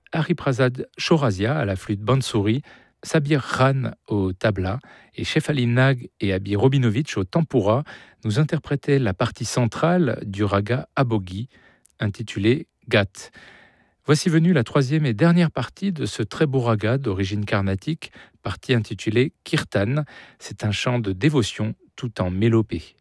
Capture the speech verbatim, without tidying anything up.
Hariprasad Chaurasia à la flûte bansuri, Sabir Khan au tabla et Shefali Nag et Abi Robinovitch au tempura nous interprétaient la partie centrale du raga Aboghi, intitulé Gat. Voici venue la troisième et dernière partie de ce très beau raga d'origine carnatique, partie intitulée Kirtan. C'est un chant de dévotion tout en mélopée.